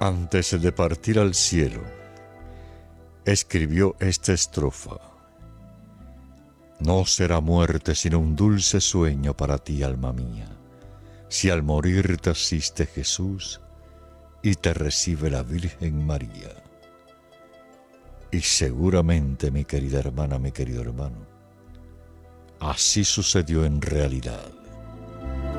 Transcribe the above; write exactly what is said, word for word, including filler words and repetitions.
Antes de partir al cielo, escribió esta estrofa. No será muerte sino un dulce sueño para ti, alma mía, si al morir te asiste Jesús y te recibe la Virgen María. Y seguramente, mi querida hermana, mi querido hermano, así sucedió en realidad.